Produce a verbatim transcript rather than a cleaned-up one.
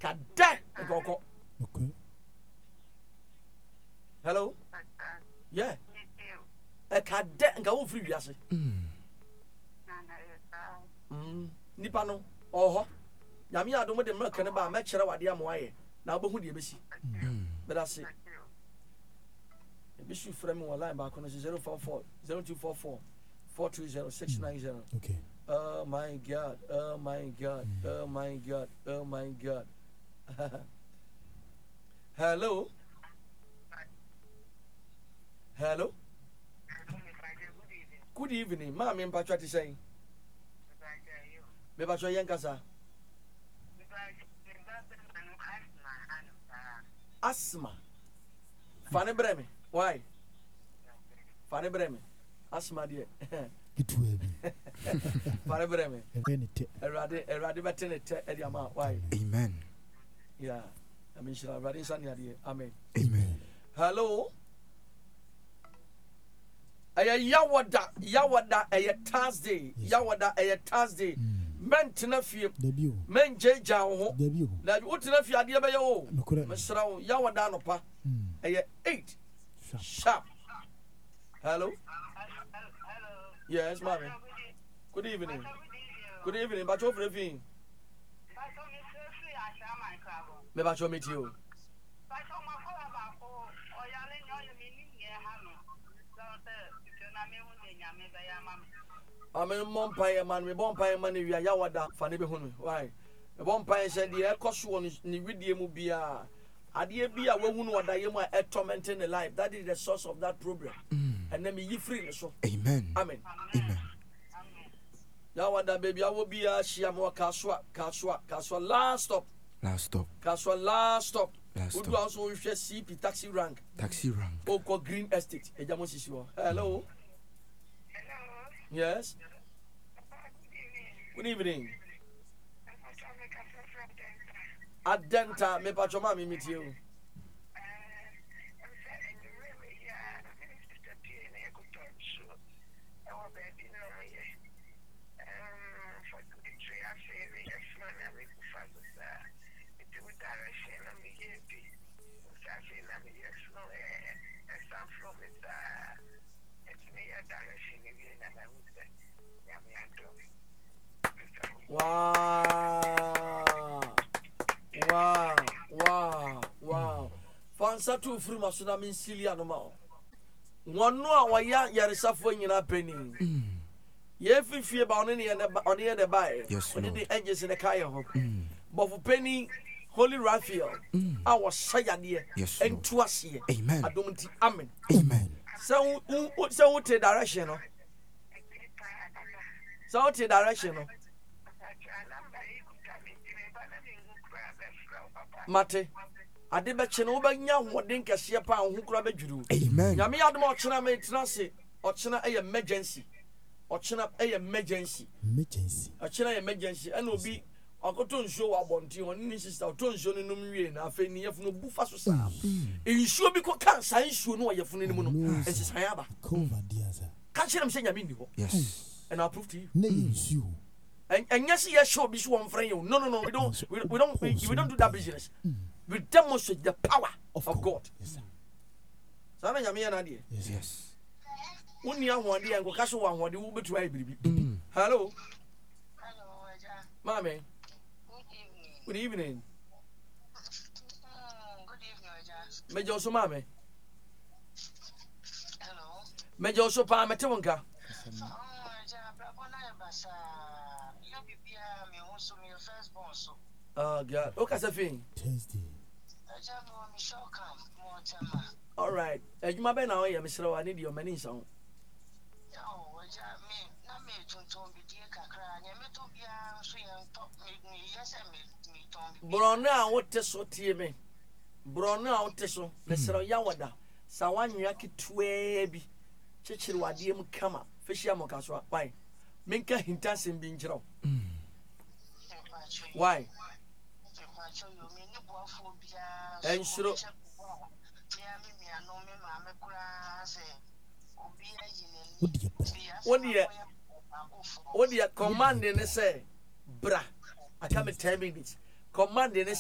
Ekade ekoko. Okay. Hello. Yeah. Ekade nga wo free wiase. Mm. Mm. Nipa no oho. Nyame adom de meka ne ba me kire wade amoaye. Na obohu de besi. Mm. But I say Bishop frame online back on zero four four zero two four four four two zero six nine zero. Okay. Oh my God. Oh my God. Mm. Oh my God. Oh my God. Hello. Hello. Good evening. Ma me mpa twati say. Me ba so yen kasa. Asthma. Fane breme. Why? Fane breme. Asthma dear. It will be. Fane breme. Erade erade betene te edi ama. Why? Amen. Yeah. I mean shall erade san ya dear. Amen. Amen. Hello. Aya yawada yawada aya Thursday. Yawada aya Thursday. Men tena fie. Debut. Men jeja ho. Debut. Na wo tena fie ade be ye wo. Mesra wo yawada no pa. Aya eight. Sharp. Hello. Hello. Yes, mommy. Good evening. Good evening. But you free. Me ba cho meet you. I mean, Mompire man, we bompire money, we are Yawada, Fanny Behunu. Why? The bompire said the air cost one is Nividia Mubia. Adia be a woman who are a tormenting the life. That is the source of that problem. Mm. And then be free. So, amen. Amen. Amen. Yawada baby, I will be a Shiamo Kaswa, Kaswa, Kaswa. Last stop. Last stop. Kaswa, last stop. Last stop. Would you also wish to see taxi rank? Taxi rank. Oko Green Estate. Hello. Hello. Yes. Good evening. Adenta, me pacho mami meet you. Wow. Wow. Wow. Wow. Fansa tu free masuna min silia no ma. Wonu a waya yaresafo nyina pani. Ye fifie ba oni ne oni ne bae. Oni the angels in the kai ho. But for penny Holy Raphael, I was sayade entu ase. Amen. Adomti amen. Amen. So so what direction no? So what direction no? Mate ade be che no wo banya hoden kese pa ho kura bedwuru. Amen. Nyame adom ochena me tenase ochena eye emergency ochena eye emergency emergency ochena emergency and obi akoto nsuo wa bonti woni ni sister oto nsuo no num wie na afa ni yefunu bu fa so sa nsuo bi ko kan san nsuo no yefunu ni mu no ensisan aba cover dia sa ka kire me se nyame ni ho. Yes. And I prove to you na nsuo. And and yes, yes, sure, be sure, friend. You no, no, no. We don't, we, we don't, we, we don't do that business. We demonstrate the power of, of God. Yes, sir. So na nyame na de. Yes, yes. Woni ahwode en ko kaso wa ahwode wo betu ayi biribi. Hello. Hello, Eja. Mame. Good Good evening. evening. Mm, good evening, Eja. Mejo so mame. Hello. Mejo so pa mete wonka. Oh God. Okay, Safin. Thursday. All right. Eh, you be na oya Mister I need your money so. Brona what so tie me. Brona what so. Mister Yawada. Sawanwa kitwe bi. Chichiri wade mu kama. Fishia mokaso. Why? Minka hintasim bi nchiro. Why? Ensuro What do you What do you command in say bra I come ten minutes command in